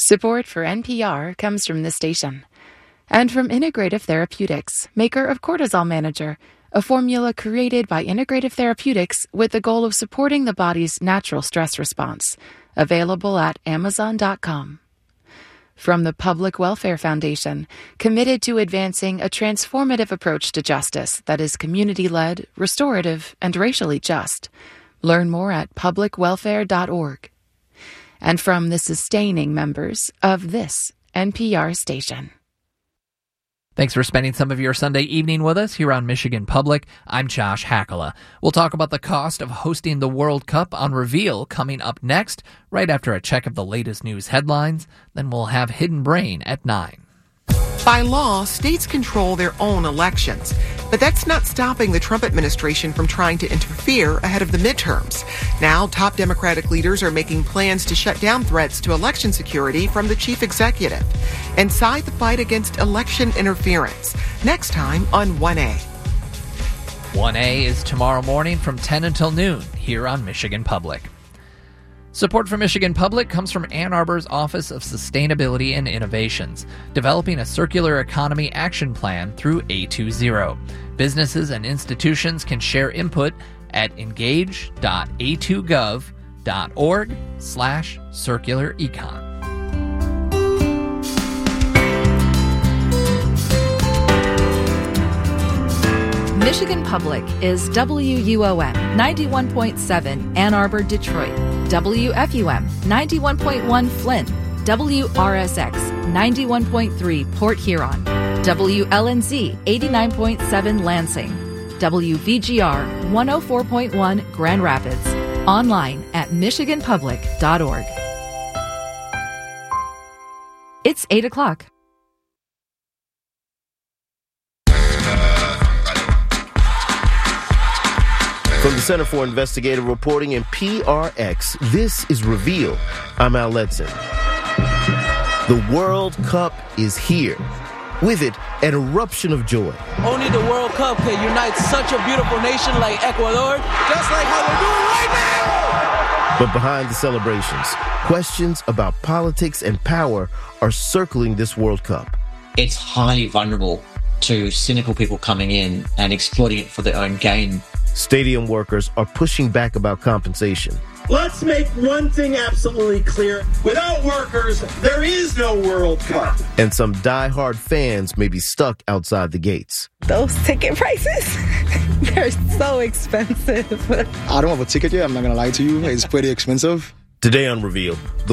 Support for NPR comes from this station and from Integrative Therapeutics, maker of Cortisol Manager, a formula created by Integrative Therapeutics with the goal of supporting the body's natural stress response. Available at Amazon.com. From the Public Welfare Foundation, committed to advancing a transformative approach to justice that is community-led, restorative, and racially just. Learn more at publicwelfare.org. And from the sustaining members of this NPR station. Thanks for spending some of your Sunday evening with us here on Michigan Public. I'm Josh Hakala. We'll talk about the cost of hosting the World Cup on Reveal coming up next, right after a check of the latest news headlines. Then we'll have Hidden Brain at 9. By law, states control their own elections, but that's not stopping the Trump administration from trying to interfere ahead of the midterms. Now, top Democratic leaders are making plans to shut down threats to election security from the chief executive. Inside the fight against election interference, next time on 1A. 1A is tomorrow morning from 10 until noon here on Michigan Public. Support for Michigan Public comes from Ann Arbor's Office of Sustainability and Innovations, developing a circular economy action plan through A20. Businesses and institutions can share input at engage.a2gov.org/circularecon. Michigan Public is WUOM 91.7 Ann Arbor, Detroit, WFUM 91.1 Flint, WRSX 91.3 Port Huron, WLNZ 89.7 Lansing, WVGR 104.1 Grand Rapids, online at michiganpublic.org. It's 8 o'clock. From the Center for Investigative Reporting and PRX, this is Reveal. I'm Al Letson. The World Cup is here. With it, an eruption of joy. Only the World Cup can unite such a beautiful nation like Ecuador, just like how they're doing right now! But behind the celebrations, questions about politics and power are circling this World Cup. It's highly vulnerable to cynical people coming in and exploiting it for their own gain. Stadium workers are pushing back about compensation. Let's make one thing absolutely clear. Without workers, there is no World Cup. And some die-hard fans may be stuck outside the gates. Those ticket prices, they're so expensive. I don't have a ticket yet. I'm not going to lie to you. It's pretty expensive. Today on Reveal, the